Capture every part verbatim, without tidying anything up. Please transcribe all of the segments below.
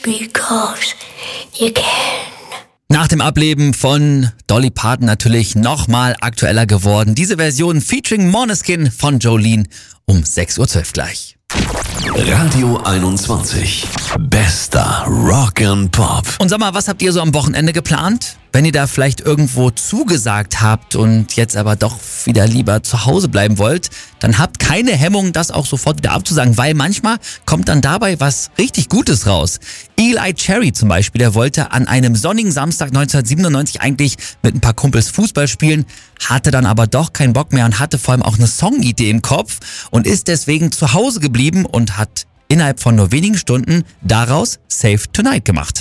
because you can. Nach dem Ableben von Dolly Parton natürlich nochmal aktueller geworden. Diese Version featuring Måneskin von Jolene um sechs Uhr zwölf gleich. Radio einundzwanzig. Bester Rock and Pop. Und sag mal, was habt ihr so am Wochenende geplant? Wenn ihr da vielleicht irgendwo zugesagt habt und jetzt aber doch wieder lieber zu Hause bleiben wollt, dann habt keine Hemmung, das auch sofort wieder abzusagen, weil manchmal kommt dann dabei was richtig Gutes raus. Eagle Eye Cherry zum Beispiel, der wollte an einem sonnigen Samstag neunzehnhundertsiebenundneunzig eigentlich mit ein paar Kumpels Fußball spielen, hatte dann aber doch keinen Bock mehr und hatte vor allem auch eine Songidee im Kopf und ist deswegen zu Hause geblieben und hat innerhalb von nur wenigen Stunden daraus Save Tonight gemacht.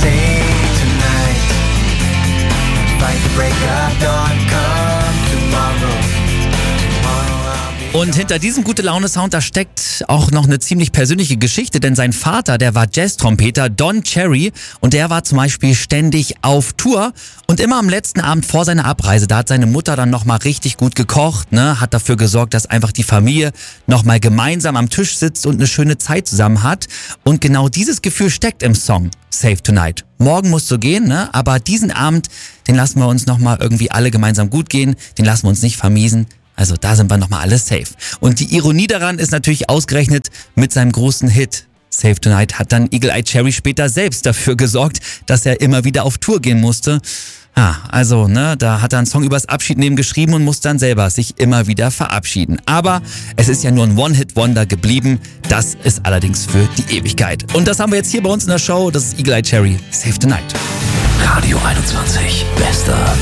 Und hinter diesem Gute-Laune-Sound, da steckt auch noch eine ziemlich persönliche Geschichte, denn sein Vater, der war Jazz-Trompeter, Don Cherry, und der war zum Beispiel ständig auf Tour und immer am letzten Abend vor seiner Abreise, da hat seine Mutter dann nochmal richtig gut gekocht, ne, hat dafür gesorgt, dass einfach die Familie nochmal gemeinsam am Tisch sitzt und eine schöne Zeit zusammen hat. Und genau dieses Gefühl steckt im Song Save Tonight. Morgen musst du gehen, ne, aber diesen Abend, den lassen wir uns nochmal irgendwie alle gemeinsam gut gehen, den lassen wir uns nicht vermiesen. Also da sind wir nochmal alle safe. Und die Ironie daran ist natürlich ausgerechnet mit seinem großen Hit Save Tonight hat dann Eagle Eye Cherry später selbst dafür gesorgt, dass er immer wieder auf Tour gehen musste. Ja, also, ne, da hat er einen Song übers Abschiednehmen geschrieben und muss dann selber sich immer wieder verabschieden. Aber es ist ja nur ein One-Hit-Wonder geblieben. Das ist allerdings für die Ewigkeit. Und das haben wir jetzt hier bei uns in der Show. Das ist Eagle Eye Cherry, Save Tonight. Radio einundzwanzig. Bester